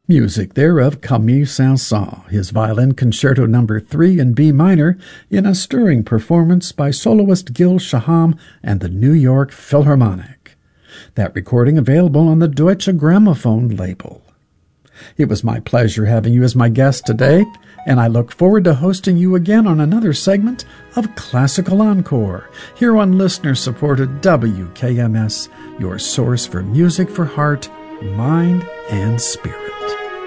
Music there of Camille Saint-Saëns, his Violin Concerto No. 3 in B minor, in a stirring performance by soloist Gil Shaham and the New York Philharmonic. That recording available on the Deutsche Grammophon label. It was my pleasure having you as my guest today, and I look forward to hosting you again on another segment of Classical Encore, here on listener-supported WKMS, your source for music for heart, mind, and spirit.